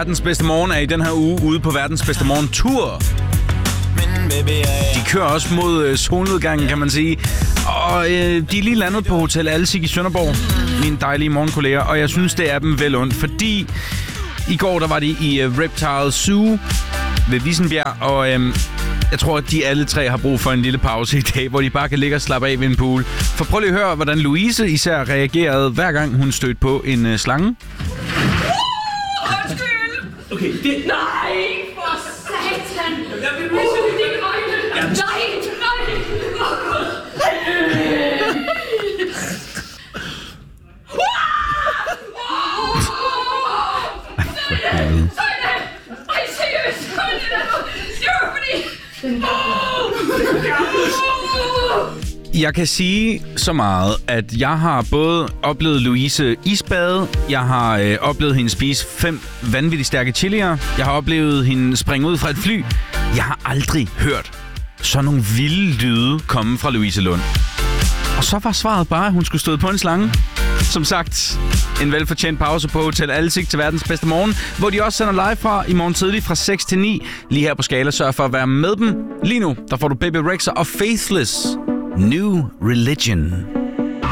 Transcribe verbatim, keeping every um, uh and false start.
Verdens Bedste Morgen er i den her uge ude på Verdens Bedste Morgen Tour. De kører også mod øh, solnedgangen, kan man sige. Og øh, de er lige landet på Hotel Alsik i Sønderborg, mine dejlige morgenkolleger. Og jeg synes, det er dem vel ondt, fordi i går der var de i øh, Reptile Zoo ved Vissenbjerg. Og øh, jeg tror, at de alle tre har brug for en lille pause i dag, hvor de bare kan ligge og slappe af ved en pool. For prøv lige at høre, hvordan Louise især reagerede, hver gang hun stødte på en øh, slange. Okay, det... Nej, for satan! Jeg vil vise det dine øjne! Nej, nej! Sådan! Sådan! Ej, seriøst! Sådan der! Det var fordi... Jeg kan sige så meget, at jeg har både oplevet Louise isbade, jeg har øh, oplevet hende spise fem vanvittigt stærke chilier, jeg har oplevet hende springe ud fra et fly. Jeg har aldrig hørt sådan nogle vilde lyde komme fra Louise Lund. Og så var svaret bare, at hun skulle stå på en slange. Som sagt, en velfortjent pause på Hotel Alsik til Verdens Bedste Morgen, hvor de også sender live fra i morgen tidlig fra seks til ni. Lige her på Skala, sørg for at være med dem. Lige nu, der får du Baby Rexha og Faithless. New Religion.